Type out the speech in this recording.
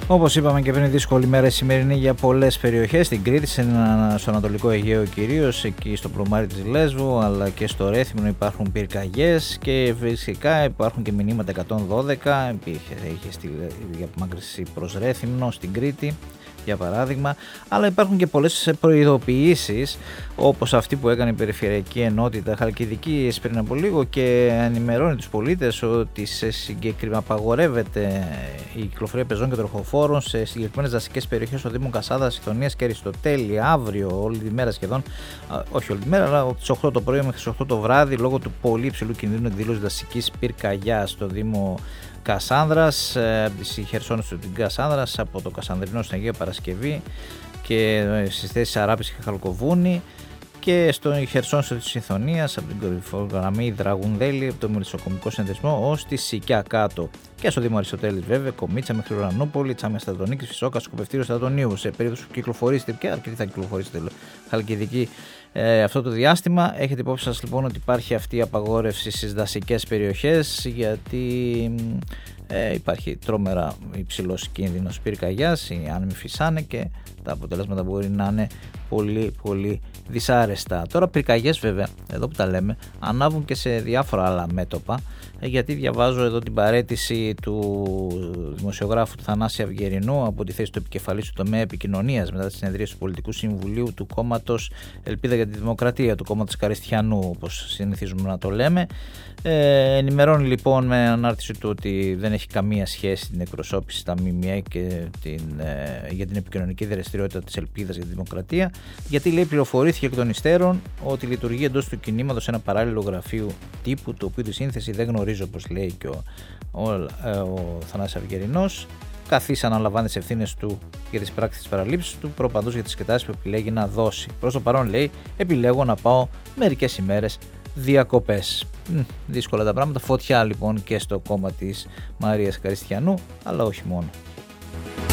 Όπως είπαμε και πριν, δύσκολη μέρα σημερινή για πολλές περιοχές στην Κρήτη, στο Ανατολικό Αιγαίο κυρίως, εκεί στο πλωμάρι της Λέσβου, αλλά και στο Ρέθυμνο υπάρχουν πυρκαγιές και φυσικά υπάρχουν και μηνύματα 112, είχε στείλει για απομάκρυνση προς Ρέθυμνο στην Κρήτη, για παράδειγμα, αλλά υπάρχουν και πολλές προειδοποιήσεις, όπως αυτή που έκανε η Περιφερειακή Ενότητα Χαλκιδικής πριν από λίγο και ενημερώνει τους πολίτες ότι απαγορεύεται η κυκλοφορία πεζών και τροχοφόρων σε συγκεκριμένες δασικές περιοχές στο Δήμο Κασάνδρας, Ηθωνίας και Αριστοτέλη αύριο, όλη τη μέρα σχεδόν, όχι όλη τη μέρα, αλλά από τις 8 το πρωί μέχρι τις 8 το βράδυ, λόγω του πολύ υψηλού κινδύνου εκδήλωσης δασικής πυρκαγιάς στο Δήμο Κασάνδρας, από τις Χερσόνησο του Κασάνδρας, από το Κασανδρινό στην Αγία Παρασκευή και στις θέσεις Αράπης και Χαλκοβούνη, και στο Χερσόνησο της Ηθωνίας από την κορυφογραμμή Δραγουνδέλη, από το Μελισσοκομικό Συνεταιρισμό ως τη Σικιά κάτω, και στο Δήμο Αριστοτέλης βέβαια, Κομίτσα μέχρι Ουρανούπολη, Τσάμια Στρατονίκης, Φυσόκα, Σκοπευτήριο Στρατονίου. Σε περίπτωση που κυκλοφορήσετε, και αρκετοί θα κυκλοφορήσετε Χαλκιδική αυτό το διάστημα, έχετε υπόψη σας λοιπόν ότι υπάρχει αυτή η απαγόρευση στις δασικές περιοχές, γιατί υπάρχει τρόμερα υψηλός κίνδυνος πυρκαγιάς, οι άνεμοι φυσάνε και τα αποτελέσματα μπορεί να είναι πολύ πολύ δυσάρεστα. Τώρα πυρκαγιές βέβαια, εδώ που τα λέμε, ανάβουν και σε διάφορα άλλα μέτωπα, γιατί διαβάζω εδώ την παραίτηση του δημοσιογράφου του Θανάση Αυγερινού από τη θέση του επικεφαλής του τομέα επικοινωνίας μετά τη συνεδρία του Πολιτικού Συμβουλίου του κόμματος Ελπίδα για τη Δημοκρατία, του κόμματος Καριστιανού, όπως συνηθίζουμε να το λέμε. Ενημερώνει λοιπόν με ανάρτηση του ότι δεν έχει καμία σχέση την εκπροσώπηση στα ΜΜΕ και για την επικοινωνική δραστηριότητα της Ελπίδας για τη Δημοκρατία, γιατί λέει πληροφορήθηκε εκ των υστέρων ότι λειτουργεί εντός του κινήματος ένα παράλληλο γραφείο τύπου, το οποίο τη σύνθεση δεν γνωρίζω, όπως λέει και ο Θανάσης Αυγερινός, καθής αναλαμβάνει τις ευθύνες του για τις πράξεις της παραλήψης του, προπαντός για τις εξετάσεις που επιλέγει να δώσει. Προς το παρόν, λέει, επιλέγω να πάω μερικές ημέρες διακοπές. Δύσκολα τα πράγματα. Φωτιά λοιπόν και στο κόμμα της Μαρίας Καριστιανού, αλλά όχι μόνο.